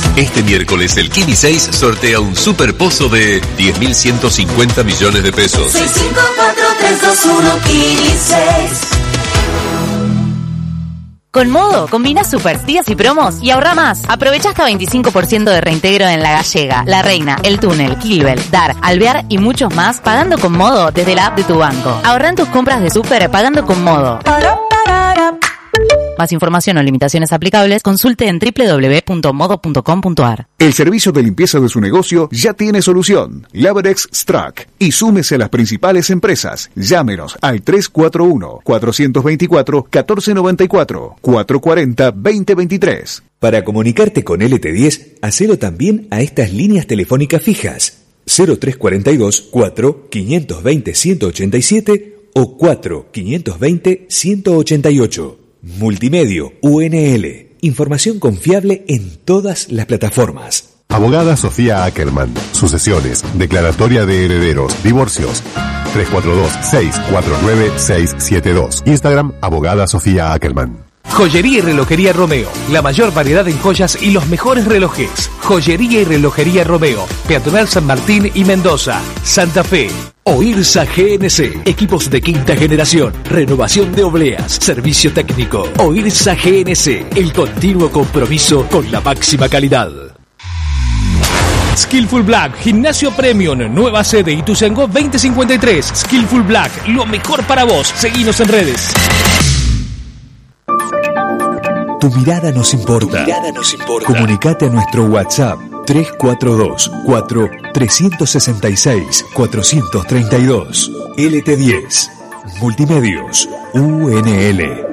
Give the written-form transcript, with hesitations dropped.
Este miércoles el Kini 6 sortea un super pozo de 10.150 millones de pesos. 654-321 Kini 6. Con Modo, combina super días y promos y ahorra más. Aprovecha hasta 25% de reintegro en La Gallega, La Reina, El Túnel, Kilbel, Dar, Alvear y muchos más pagando con Modo desde la app de tu banco. Ahorra en tus compras de super pagando con Modo. Más información o limitaciones aplicables, consulte en www.modo.com.ar. El servicio de limpieza de su negocio ya tiene solución. Laberex Strack. Y súmese a las principales empresas. Llámenos al 341-424-1494, 440-2023. Para comunicarte con LT10, hacelo también a estas líneas telefónicas fijas. 0342 4 520 187 o 4 520 188. Multimedio UNL. Información confiable en todas las plataformas. Abogada Sofía Ackerman. Sucesiones, declaratoria de herederos, divorcios. 342-649-672. Instagram, Abogada Sofía Ackerman. Joyería y relojería Romeo. La mayor variedad en joyas y los mejores relojes. Joyería y relojería Romeo. Peatonal San Martín y Mendoza. Santa Fe. OIRSA GNC. Equipos de quinta generación. Renovación de obleas. Servicio técnico. OIRSA GNC. El continuo compromiso con la máxima calidad. Skillful Black, Gimnasio Premium, nueva sede Ituzaingó 2053. Skillful Black, lo mejor para vos. Seguinos en redes. Tu mirada nos importa. Comunicate a nuestro WhatsApp 342-4-366-432. LT10. Multimedios. UNL.